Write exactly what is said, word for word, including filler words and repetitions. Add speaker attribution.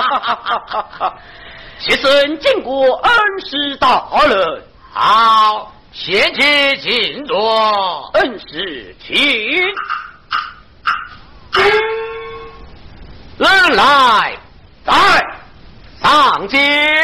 Speaker 1: 妾身见过恩师大人。
Speaker 2: 好，贤妻请坐。
Speaker 1: 恩师请。
Speaker 2: 人来，
Speaker 1: 在
Speaker 2: 上阶。